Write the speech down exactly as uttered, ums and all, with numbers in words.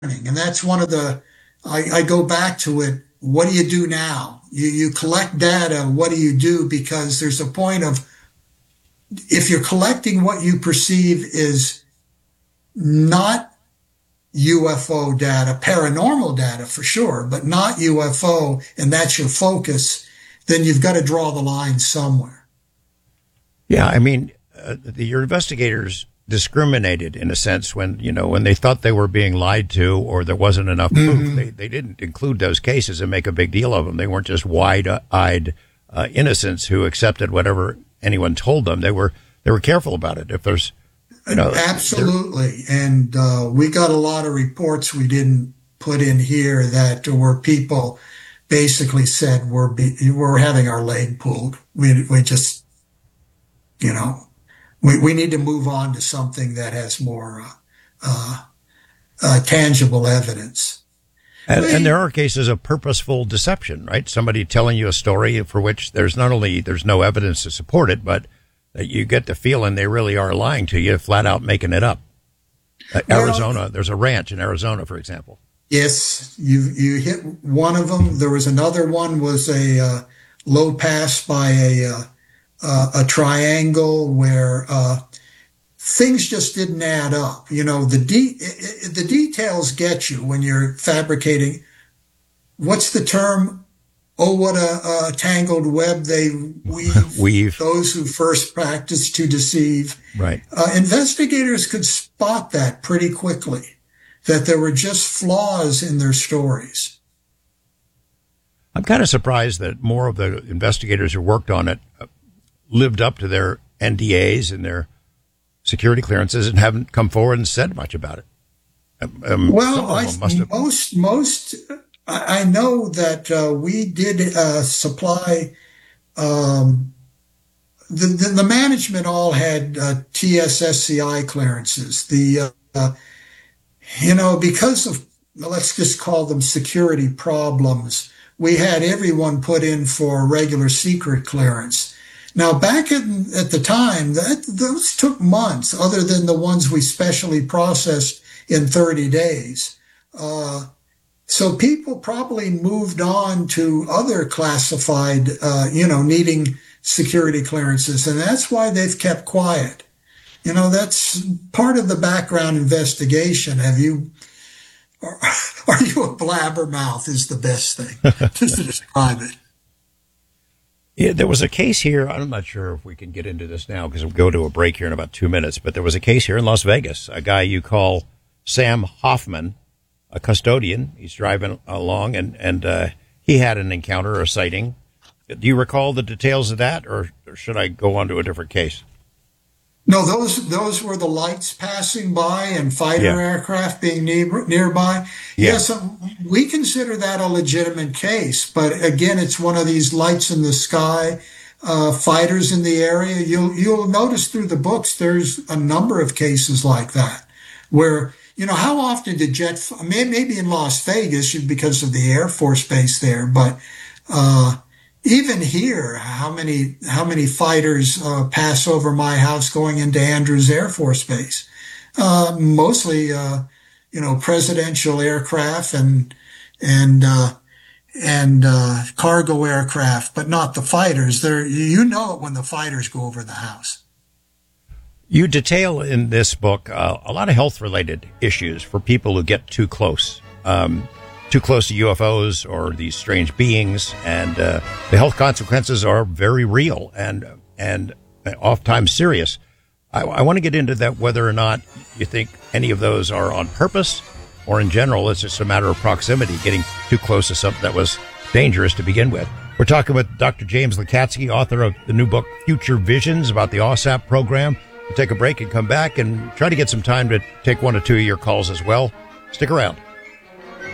And that's one of the, I, I go back to it. What do you do now? You, you collect data. What do you do? Because there's a point of, if you're collecting what you perceive is not U F O data, paranormal data for sure, but not U F O, and that's your focus, then you've got to draw the line somewhere. Yeah, I mean, uh, the, your investigators discriminated in a sense when, you know, when they thought they were being lied to or there wasn't enough proof. Mm-hmm. They, they didn't include those cases and make a big deal of them. They weren't just wide-eyed uh, innocents who accepted whatever anyone told them. They were they were careful about it. If there's, you know, absolutely, and uh, we got a lot of reports we didn't put in here that where people basically said we're be, we're having our leg pulled. We we just, you know, we we need to move on to something that has more uh, uh, uh, tangible evidence. And, and there are cases of purposeful deception, right? Somebody telling you a story for which there's not only there's no evidence to support it, but that you get the feeling they really are lying to you, flat out making it up. Uh, well, Arizona, there's a ranch in Arizona, for example. Yes, you you hit one of them. There was another one was a uh, low pass by a uh, uh, a triangle where uh, things just didn't add up. You know, the de- the details get you when you're fabricating. What's the term? Oh, what a, a tangled web they weave. weave. Those who first practice to deceive. Right. Uh, investigators could spot that pretty quickly, that there were just flaws in their stories. I'm kind of surprised that more of the investigators who worked on it lived up to their N D As and their security clearances and haven't come forward and said much about it. Um, well, I, most, most, I know that uh, we did uh, supply, um, the, the, the management all had uh, T S S C I clearances. The, uh, you know, because of, let's just call them security problems, we had everyone put in for regular secret clearance. Now, back in, at the time, that those took months, other than the ones we specially processed in thirty days. Uh, so people probably moved on to other classified, uh, you know, needing security clearances, and that's why they've kept quiet. You know, that's part of the background investigation. Have you, are, are you a blabbermouth is the best thing to describe it. Yeah, there was a case here. I'm not sure if we can get into this now because we'll go to a break here in about two minutes. But there was a case here in Las Vegas, a guy you call Sam Hoffman, a custodian. He's driving along and, and uh, he had an encounter or a sighting. Do you recall the details of that, or, or should I go on to a different case? No, those those were the lights passing by and fighter yeah. aircraft being near, nearby. Yeah. Yes, we consider that a legitimate case. But again, it's one of these lights in the sky, uh, fighters in the area. You'll you'll notice through the books there's a number of cases like that where, you know, how often did jet, maybe in Las Vegas because of the Air Force base there, but uh even here, how many how many fighters uh, pass over my house going into Andrews Air Force Base? Uh, mostly, uh, you know, presidential aircraft and and uh, and uh, cargo aircraft, but not the fighters. They're, you know it when the fighters go over the house. You detail in this book uh, a lot of health-related issues for people who get too close. Um, too close to U F Os or these strange beings, and uh, the health consequences are very real and and oftentimes serious. I, I want to get into that, whether or not you think any of those are on purpose or in general it's just a matter of proximity, getting too close to something that was dangerous to begin with. We're talking with Doctor James Lacatski, author of the new book Future Visions, about the O S A P program. We'll take a break and come back and try to get some time to take one or two of your calls as well. Stick around.